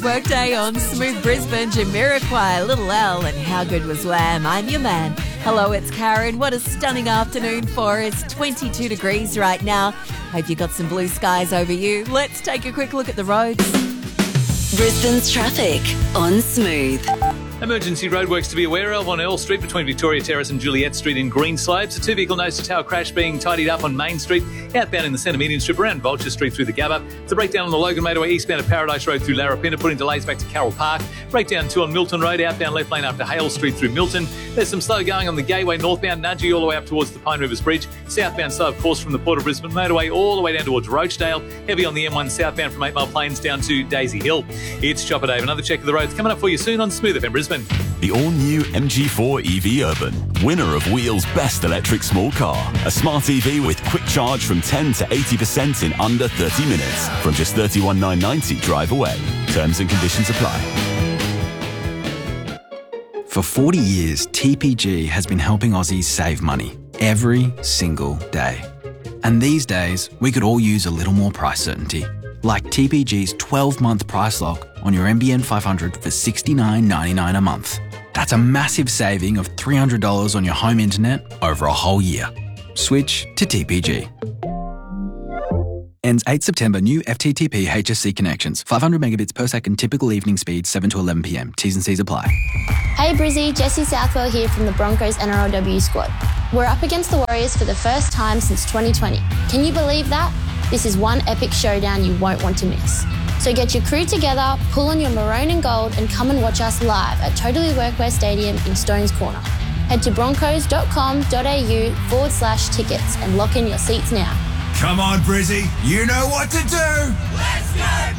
Workday on Smooth Brisbane, Jamiroquai, Little L, and How Good Was Wham? I'm your man. Hello, it's Karen. What a stunning afternoon for us. 22 degrees right now. Hope you got some blue skies over you. Let's take a quick look at the roads. Brisbane's traffic on Smooth. Emergency roadworks to be aware of on Earl Street between Victoria Terrace and Juliet Street in Greenslopes. A two-vehicle nose-to-tail crash being tidied up on Main Street, outbound in the centre median strip around Vulture Street through the Gabba. It's a breakdown on the Logan Motorway eastbound of Paradise Road through Larapinta, putting delays back to Carroll Park. Breakdown 2 on Milton Road, outbound left lane after Hale Street through Milton. There's some slow going on the Gateway northbound, Nudgee all the way up towards the Pine Rivers Bridge. Southbound slow, of course, from the Port of Brisbane Motorway all the way down towards Rochdale. Heavy on the M1 southbound from 8 Mile Plains down to Daisy Hill. It's Chopper Dave. Another check of the roads coming up for you soon on Smooth FM Brisbane. The all-new MG4 EV Urban, winner of Wheel's Best Electric Small Car. A smart EV with quick charge from 10 to 80% in under 30 minutes. From just $31,990 drive away. Terms and conditions apply. For 40 years, TPG has been helping Aussies save money every single day. And these days, we could all use a little more price certainty. Like TPG's 12-month price lock on your NBN 500 for $69.99 a month. That's a massive saving of $300 on your home internet over a whole year. Switch to TPG. Ends 8 September. New FTTP HSC connections. 500 megabits per second. Typical evening speed 7 to 11 p.m. T's and C's apply. Hey Brizzy, Jessie Southwell here from the Broncos NRLW squad. We're up against the Warriors for the first time since 2020. Can you believe that? This is one epic showdown you won't want to miss. So get your crew together, pull on your maroon and gold, and come and watch us live at Totally Workwear Stadium in Stones Corner. Head to broncos.com.au/tickets and lock in your seats now. Come on, Brizzy, you know what to do! Let's go,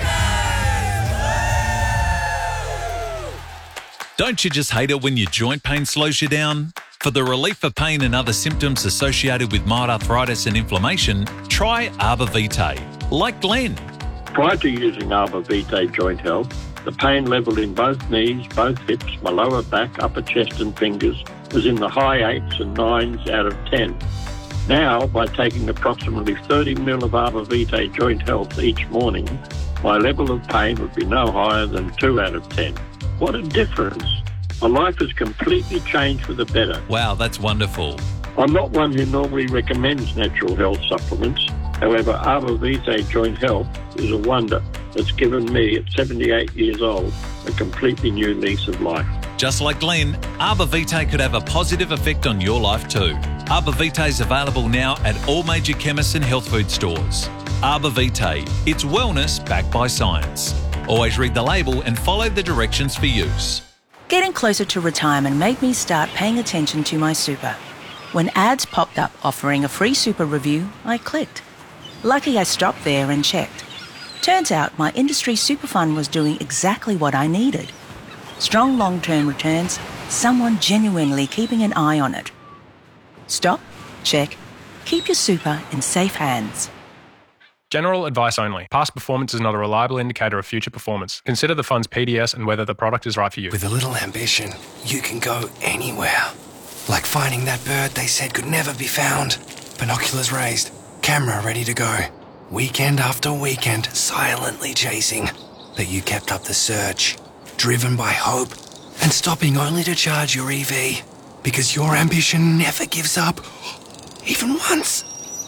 Broncos! Don't you just hate it when your joint pain slows you down? For the relief of pain and other symptoms associated with mild arthritis and inflammation, try Arbor Vitae, like Glenn. Prior to using Arbor Vitae Joint Health, the pain level in both knees, both hips, my lower back, upper chest and fingers was in the high 8s and 9s out of 10. Now, by taking approximately 30 ml of Arbor Vitae Joint Health each morning, my level of pain would be no higher than 2 out of 10. What a difference! My life has completely changed for the better. Wow, that's wonderful. I'm not one who normally recommends natural health supplements. However, Arbor Vitae Joint Health is a wonder that's given me, at 78 years old, a completely new lease of life. Just like Glenn, Arbor Vitae could have a positive effect on your life too. Arbor Vitae is available now at all major chemists and health food stores. Arbor Vitae, it's wellness backed by science. Always read the label and follow the directions for use. Getting closer to retirement made me start paying attention to my super. When ads popped up offering a free super review, I clicked. Lucky I stopped there and checked. Turns out my industry super fund was doing exactly what I needed. Strong long-term returns, someone genuinely keeping an eye on it. Stop, check, keep your super in safe hands. General advice only. Past performance is not a reliable indicator of future performance. Consider the fund's PDS and whether the product is right for you. With a little ambition, you can go anywhere. Like finding that bird they said could never be found. Binoculars raised, camera ready to go. Weekend after weekend, silently chasing. But you kept up the search, driven by hope, and stopping only to charge your EV. Because your ambition never gives up, even once.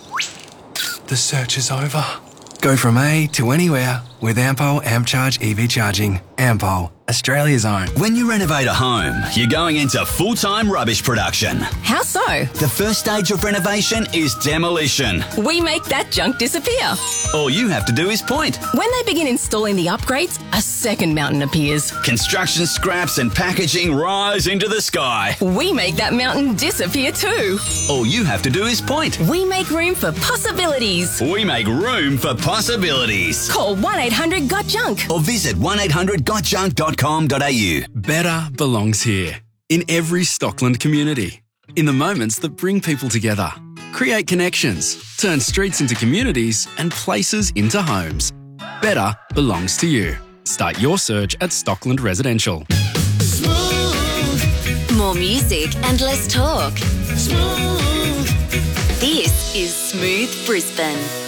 The search is over. Go from A to anywhere with Ampol AmpCharge EV charging. Ampol, Australia's own. When you renovate a home, you're going into full-time rubbish production. How so? The first stage of renovation is demolition. We make that junk disappear. All you have to do is point. When they begin installing the upgrades, a second mountain appears. Construction scraps and packaging rise into the sky. We make that mountain disappear too. All you have to do is point. We make room for possibilities. We make room for possibilities. Call 1-800-GOT-JUNK or visit 1-800-GOTJUNK.com.au. Better belongs here, in every Stockland community. In the moments that bring people together. Create connections, turn streets into communities and places into homes. Better belongs to you. Start your search at Stockland Residential. Smooth. More music and less talk. Smooth. This is Smooth Brisbane.